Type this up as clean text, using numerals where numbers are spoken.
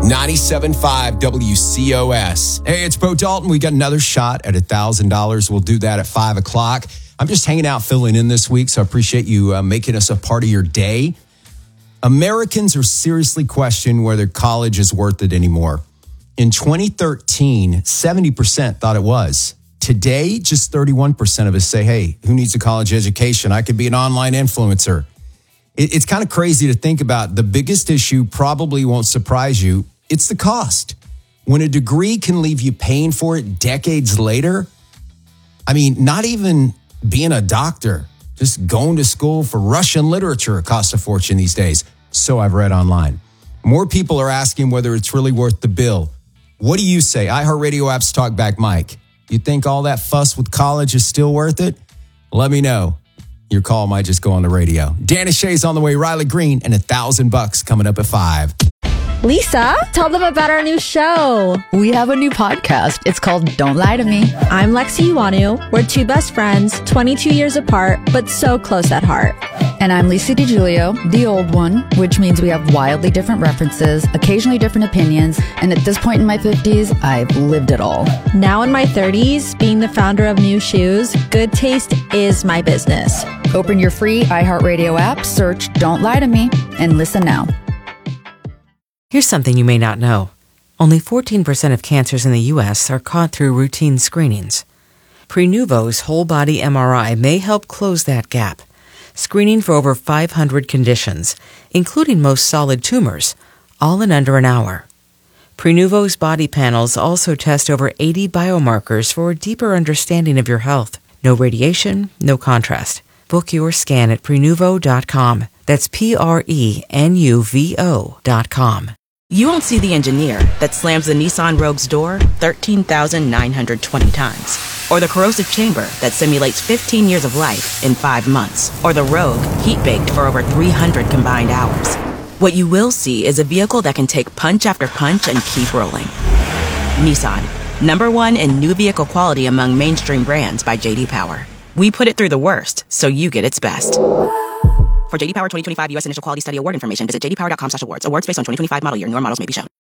97.5 WCOS. Hey, it's Bo Dalton. We got another shot at $1,000. We'll do that at 5 o'clock. I'm just hanging out, filling in this week, so I appreciate you making us a part of your day. Americans are seriously questioning whether college is worth it anymore. In 2013, 70% thought it was. Today, just 31% of us say, hey, who needs a college education? I could be an online influencer. It's kind of crazy to think about. The biggest issue probably won't surprise you. It's the cost. When a degree can leave you paying for it decades later, I mean, not even being a doctor, just going to school for Russian literature costs a fortune these days. So I've read online. More people are asking whether it's really worth the bill. What do you say? iHeartRadio app's Talkback Mike. You think all that fuss with college is still worth it? Let me know. Your call might just go on the radio. Dan Shay's on the way, Riley Green, and $1,000 coming up at 5. Lisa, tell them about our new show. We have a new podcast. It's called Don't Lie to Me. I'm Lexi Iwanu. We're two best friends, 22 years apart, but so close at heart. And I'm Lisa DiGiulio, the old one, which means we have wildly different references, occasionally different opinions, and at this point in my 50s, I've lived it all. Now in my 30s, being the founder of New Shoes, good taste is my business. Open your free iHeartRadio app, search Don't Lie to Me, and listen now. Here's something you may not know. Only 14% of cancers in the U.S. are caught through routine screenings. Prenuvo's whole body MRI may help close that gap, screening for over 500 conditions, including most solid tumors, all in under an hour. Prenuvo's body panels also test over 80 biomarkers for a deeper understanding of your health. No radiation, no contrast. Book your scan at Prenuvo.com. That's Prenuvo.com. You won't see the engineer that slams the Nissan Rogue's door 13,920 times. Or the corrosive chamber that simulates 15 years of life in 5 months. Or the Rogue heat-baked for over 300 combined hours. What you will see is a vehicle that can take punch after punch and keep rolling. Nissan, #1 in new vehicle quality among mainstream brands by J.D. Power. We put it through the worst, so you get its best. For J.D. Power 2025 U.S. Initial Quality Study Award information, visit jdpower.com/awards. Awards based on 2025 model year. Newer models may be shown.